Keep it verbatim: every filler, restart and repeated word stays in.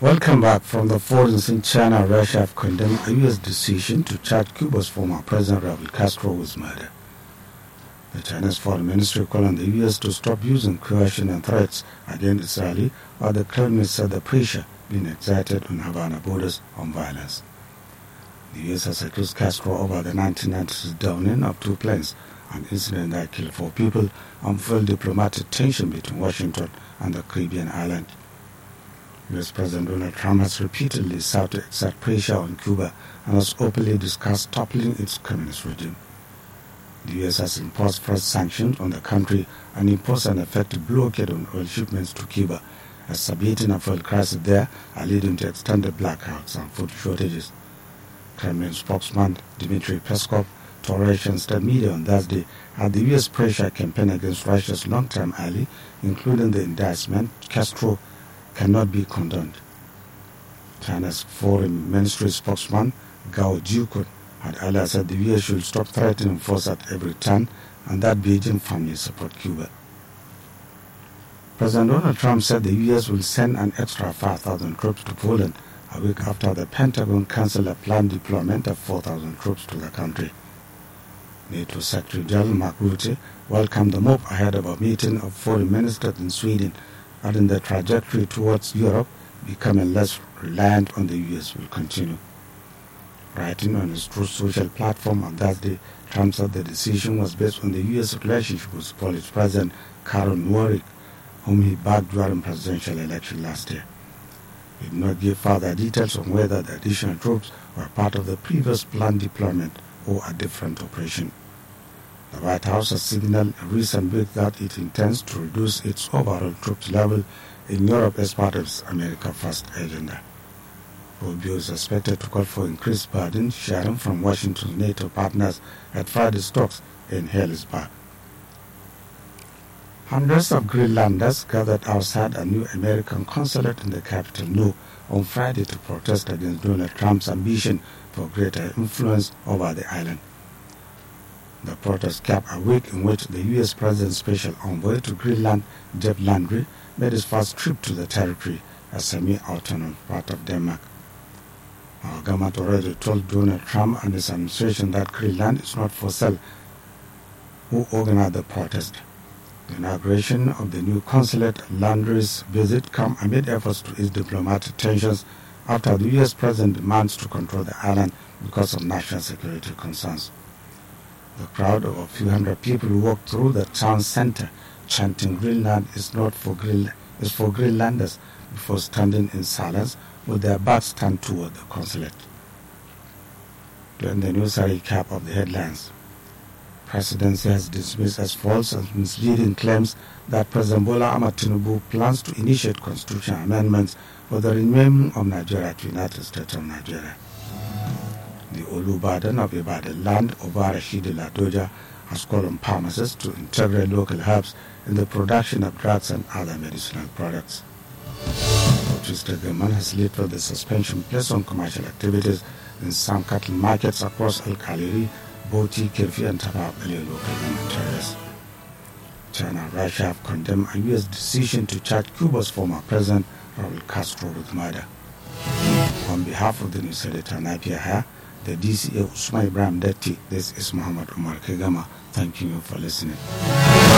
Welcome back. From the forums in China, Russia have condemned a U S decision to charge Cuba's former president Raul Castro with murder. The Chinese Foreign Ministry called on the U S to stop using coercion and threats against Israel, while the Kremlin said the pressure being exerted on Havana borders on violence. The U S has accused Castro over the nineteen nineties downing of two planes, an incident that killed four people, and fueled diplomatic tension between Washington and the Caribbean island. U S President Donald Trump has repeatedly sought to exert pressure on Cuba and has openly discussed toppling its communist regime. The U S has imposed fresh sanctions on the country and imposed an effective blockade on oil shipments to Cuba, exacerbating a fuel crisis there and leading to extended blackouts and food shortages. Kremlin spokesman Dmitry Peskov told Russian state media on Thursday that the U S pressure campaign against Russia's long-term ally, including the indictment Castro, cannot be condoned. China's Foreign Ministry spokesman Gao Jikun had earlier said the U S should stop threatening force at every turn and that Beijing firmly support Cuba. President Donald Trump said the U S will send an extra five thousand troops to Poland a week after the Pentagon canceled a planned deployment of four thousand troops to the country. NATO Secretary General Mark Rutte welcomed the move ahead of a meeting of foreign ministers in Sweden, adding the trajectory towards Europe becoming less reliant on the U S will continue. Writing on his Truth Social platform on Thursday, Trump said the decision was based on the U S relationship with Polish President Karol Nawrodzki, whom he backed during presidential election last year. He did not give further details on whether the additional troops were part of the previous planned deployment or a different operation. The White House has signaled in recent weeks that it intends to reduce its overall troops level in Europe as part of its America First agenda. Rubio is expected to call for increased burden sharing from Washington's NATO partners at Friday's talks in Harrisburg. Hundreds of Greenlanders gathered outside a new American consulate in the capital Nuuk on Friday to protest against Donald Trump's ambition for greater influence over the island. The protest capped a week in which the U S President's special envoy to Greenland, Jeff Landry, made his first trip to the territory, a semi-autonomous part of Denmark. Our government already told Donald Trump and his administration that Greenland is not for sale, who organized the protest. The inauguration of the new consulate, Landry's visit, come amid efforts to ease diplomatic tensions after the U S President demands to control the island because of national security concerns. The crowd of a few hundred people who walked through the town center chanting Greenland is not for Green, is for Greenlanders before standing in silence with their backs turned toward the consulate. During the news recap of the headlines, Presidency has dismissed as false and misleading claims that President Bola Ahmed Tinubu plans to initiate constitutional amendments for the renaming of Nigeria to United States of Nigeria. The Olubadan of Ibadan land, Oba Rashidi Ladoja, has called on pharmacists to integrate local herbs in the production of drugs and other medicinal products. The government has led for the suspension placed on commercial activities in some cattle markets across El Kaliri, Bauchi, Kirfi, and Tababele local government areas. China and Russia have condemned a U S decision to charge Cuba's former president, Raul Castro, with murder. On behalf of the news editor Napier Haya, the D C A Usman Ibrahim Detti, this is Muhammad Umar Kegama, thanking you for listening.